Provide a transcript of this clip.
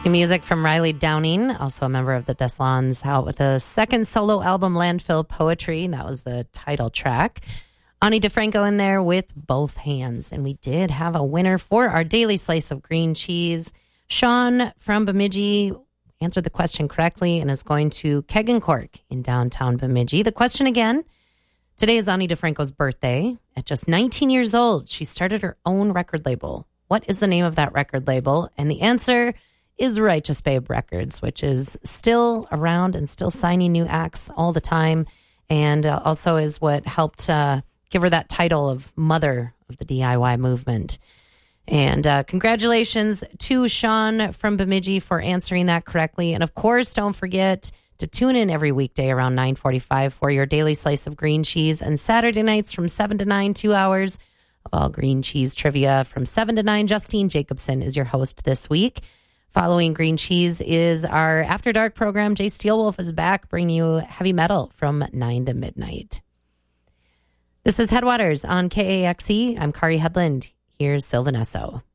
New music from Riley Downing, also a member of the Deslons, out with a second solo album, Landfill Poetry. That was the title track. Ani DeFranco in there with Both Hands. And we did have a winner for our daily slice of green cheese. Sean from Bemidji answered the question correctly and is going to Keg and Cork in downtown Bemidji. The question again, today is Ani DeFranco's birthday. At just 19 years old, she started her own record label. What is the name of that record label? And the answer is Righteous Babe Records, which is still around and still signing new acts all the time, and also is what helped give her that title of mother of the DIY movement. And congratulations to Sean from Bemidji for answering that correctly. And of course, don't forget to tune in every weekday around 9:45 for your daily slice of green cheese, and Saturday nights from 7 to 9, 2 hours of all green cheese trivia from 7 to 9. Justine Jacobson is your host this week. Following Green Cheese is our After Dark program. Jay Steelwolf is back, bringing you heavy metal from 9 to midnight. This is Headwaters on KAXE. I'm Kari Headland. Here's Sylvan Esso.